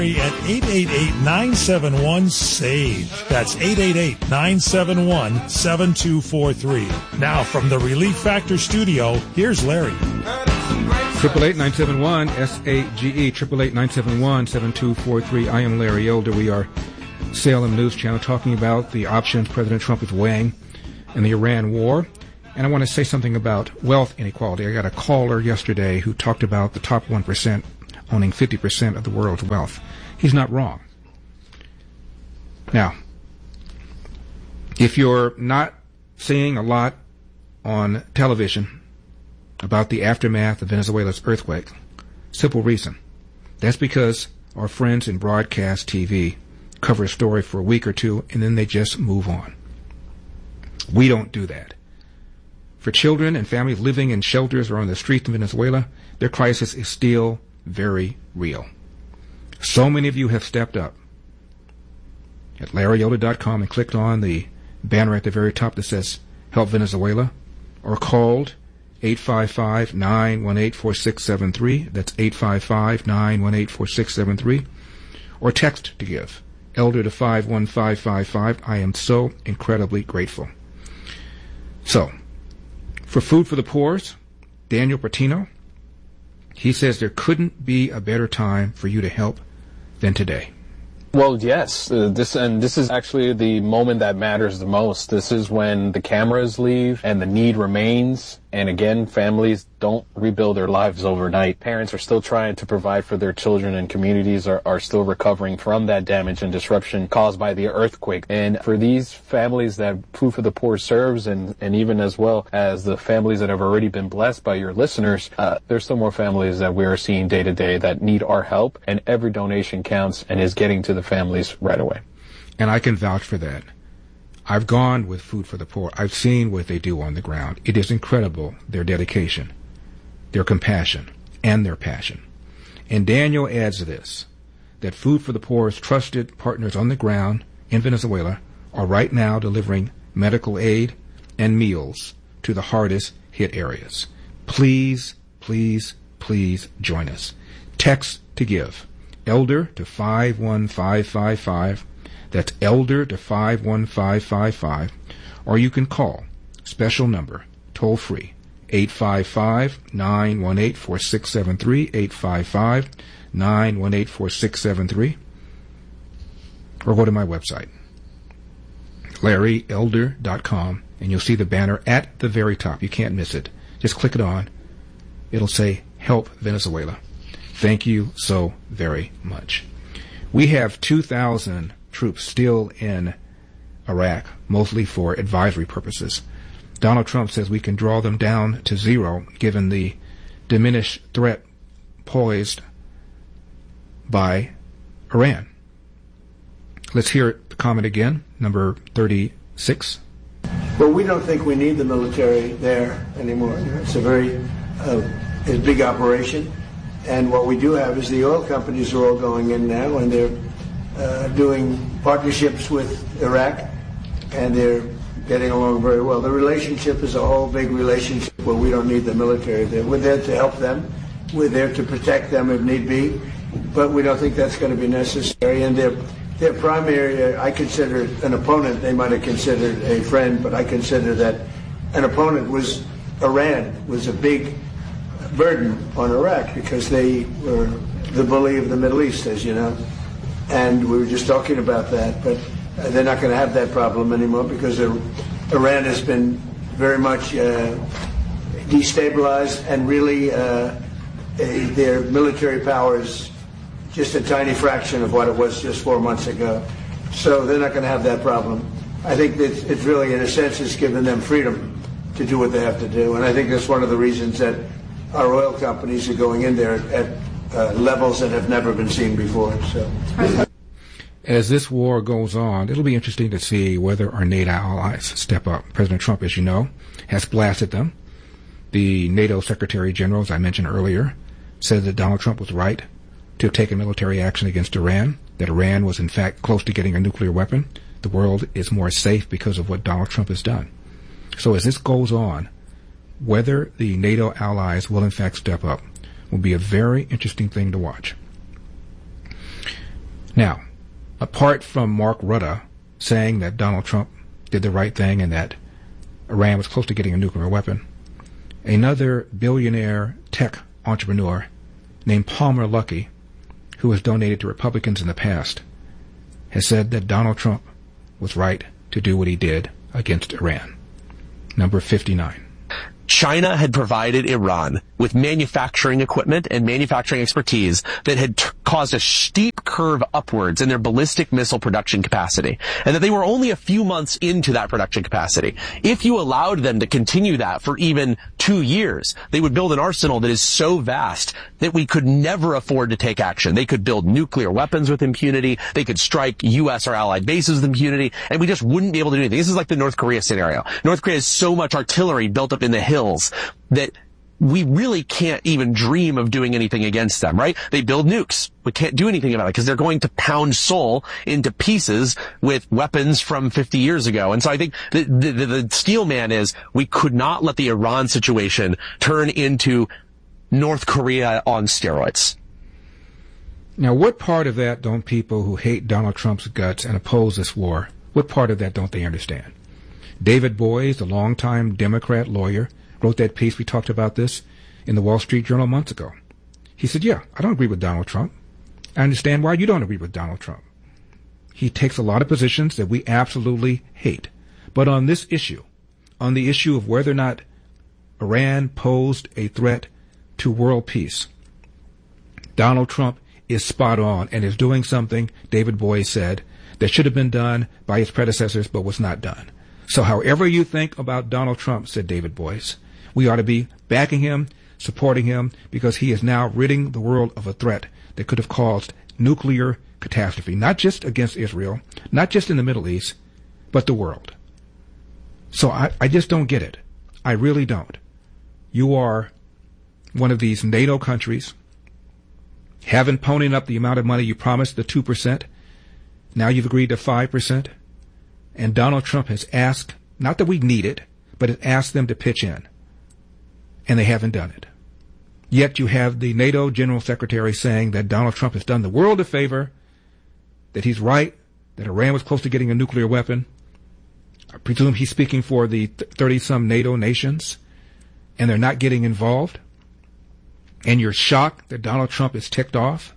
At 888-971-SAVE. That's 888-971-7243. Now from the Relief Factor studio, here's Larry. 888-971-SAGE, 888-971-7243. I am Larry Elder. We are Salem News Channel talking about the options President Trump is weighing in the Iran war. And I want to say something about wealth inequality. I got a caller yesterday who talked about the top 1% owning 50% of the world's wealth. He's not wrong. Now, if you're not seeing a lot on television about the aftermath of Venezuela's earthquake, simple reason. That's because our friends in broadcast TV cover a story for a week or two and then they just move on. We don't do that. For children and families living in shelters or on the streets in Venezuela, their crisis is still very real. So many of you have stepped up at LarryElder.com and clicked on the banner at the very top that says Help Venezuela, or called 855-918-4673. That's 855-918-4673. Or text to give, Elder to 51555. I am so incredibly grateful. So, for Food for the Poor's, Daniel Bertino, he says there couldn't be a better time for you to help than today. Well, yes. This is actually the moment that matters the most. This is when the cameras leave and the need remains. And again, families don't rebuild their lives overnight. Parents are still trying to provide for their children, and communities are still recovering from that damage and disruption caused by the earthquake. And for these families that Food for the Poor serves, and even as well as the families that have already been blessed by your listeners, there's still more families that we are seeing day to day that need our help, and every donation counts and is getting to the families right away. And I can vouch for that. I've gone with Food for the Poor. I've seen what they do on the ground. It is incredible, their dedication, their compassion, and their passion. And Daniel adds this, that Food for the Poor's trusted partners on the ground in Venezuela are right now delivering medical aid and meals to the hardest hit areas. Please, please, please join us. Text to give, Elder to 51555. That's Elder to 51555, or you can call, special number, toll free, 855-918-4673, 855-918-4673, or go to my website, LarryElder.com, and you'll see the banner at the very top. You can't miss it. Just click it on. It'll say, Help Venezuela. Thank you so very much. We have 2,000 troops still in Iraq, mostly for advisory purposes. Donald Trump says we can draw them down to zero given the diminished threat posed by Iran. Let's hear the comment again, number 36. Well, we don't think we need the military there anymore. It's a very it's a big operation. And what we do have is the oil companies are all going in now, and they're doing partnerships with Iraq, and they're getting along very well. The relationship is a whole big relationship where we don't need the military there. We're there to help them. We're there to protect them if need be, but we don't think that's going to be necessary. And their primary, I consider an opponent. They might have considered a friend, but I consider that an opponent was Iran, was a big burden on Iraq because they were the bully of the Middle East, as you know. And we were just talking about that, but they're not going to have that problem anymore because Iran has been very much destabilized, and really their military power is just a tiny fraction of what it was just 4 months ago. So they're not going to have that problem. I think that it's really, in a sense, it's given them freedom to do what they have to do. And I think that's one of the reasons that our oil companies are going in there at levels that have never been seen before. So, as this war goes on, it'll be interesting to see whether our NATO allies step up. President Trump, as you know, has blasted them. The NATO Secretary General, as I mentioned earlier, said that Donald Trump was right to have taken military action against Iran, that Iran was in fact close to getting a nuclear weapon. The world is more safe because of what Donald Trump has done. So as this goes on, whether the NATO allies will in fact step up will be a very interesting thing to watch. Now, apart from Mark Rutte saying that Donald Trump did the right thing and that Iran was close to getting a nuclear weapon, another billionaire tech entrepreneur named Palmer Luckey, who has donated to Republicans in the past, has said that Donald Trump was right to do what he did against Iran. Number 59. China had provided Iran with manufacturing equipment and manufacturing expertise that had caused a steep curve upwards in their ballistic missile production capacity, and that they were only a few months into that production capacity. If you allowed them to continue that for even 2 years, they would build an arsenal that is so vast that we could never afford to take action. They could build nuclear weapons with impunity, they could strike U.S. or allied bases with impunity, and we just wouldn't be able to do anything. This is like the North Korea scenario. North Korea has so much artillery built up in the hills that we really can't even dream of doing anything against them, right? They build nukes. We can't do anything about it because they're going to pound Seoul into pieces with weapons from 50 years ago. And so I think the steel man is we could not let the Iran situation turn into North Korea on steroids. Now, what part of that don't people who hate Donald Trump's guts and oppose this war, what part of that don't they understand? David Boies, the longtime Democrat lawyer, wrote that piece, we talked about this, in the Wall Street Journal months ago. He said, yeah, I don't agree with Donald Trump. I understand why you don't agree with Donald Trump. He takes a lot of positions that we absolutely hate. But on this issue, on the issue of whether or not Iran posed a threat to world peace, Donald Trump is spot on and is doing something, David Boies said, that should have been done by his predecessors but was not done. So however you think about Donald Trump, said David Boies, we ought to be backing him, supporting him, because he is now ridding the world of a threat that could have caused nuclear catastrophe, not just against Israel, not just in the Middle East, but the world. So I just don't get it. I really don't. You are one of these NATO countries, haven't ponied up the amount of money you promised, the 2%. Now you've agreed to 5%. And Donald Trump has asked, not that we need it, but has asked them to pitch in. And they haven't done it. Yet you have the NATO General Secretary saying that Donald Trump has done the world a favor, that he's right, that Iran was close to getting a nuclear weapon. I presume he's speaking for the 30-some NATO nations, and they're not getting involved. And you're shocked that Donald Trump is ticked off.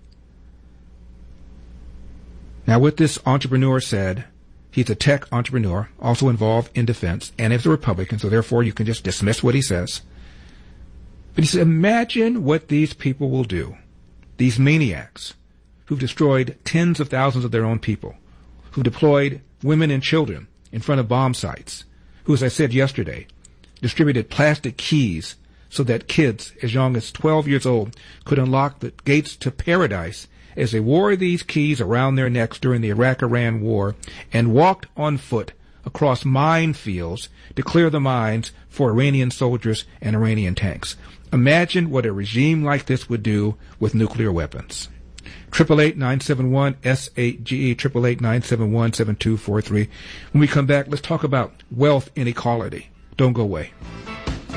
Now, what this entrepreneur said, he's a tech entrepreneur, also involved in defense, and is a Republican, so therefore you can just dismiss what he says. But he said, imagine what these people will do, these maniacs who've destroyed tens of thousands of their own people, who deployed women and children in front of bomb sites, who, as I said yesterday, distributed plastic keys so that kids as young as 12 years old could unlock the gates to paradise as they wore these keys around their necks during the Iraq-Iran war and walked on foot across minefields to clear the mines for Iranian soldiers and Iranian tanks. Imagine what a regime like this would do with nuclear weapons. 888-971-SAGE, 888-971-7243. When we come back, let's talk about wealth inequality. Don't go away.